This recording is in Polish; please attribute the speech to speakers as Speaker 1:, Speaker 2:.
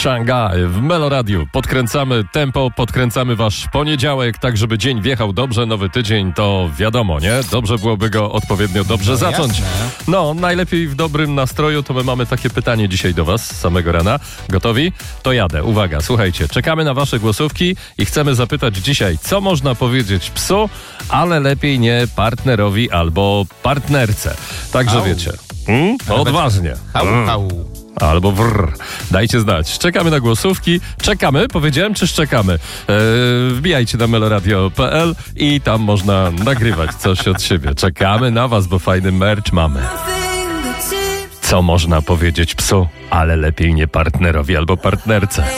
Speaker 1: Szangaj w Meloradiu. Podkręcamy tempo, podkręcamy wasz poniedziałek, tak żeby dzień wjechał dobrze, nowy tydzień to wiadomo, nie? Dobrze byłoby go odpowiednio dobrze zacząć.
Speaker 2: Jasne.
Speaker 1: No, najlepiej w dobrym nastroju, to my mamy takie pytanie dzisiaj do was z samego rana. Gotowi? To jadę. Uwaga, słuchajcie, czekamy na wasze głosówki i chcemy zapytać dzisiaj, co można powiedzieć psu, ale lepiej nie partnerowi albo partnerce. Także wiecie. Odważnie.
Speaker 2: Hał.
Speaker 1: Albo wrr. Dajcie znać. Czekamy na głosówki. Czekamy, powiedziałem, czy szczekamy? Wbijajcie na meloradio.pl i tam można nagrywać coś od siebie. Czekamy na was, bo fajny merch mamy. Co można powiedzieć psu, ale lepiej nie partnerowi albo partnerce?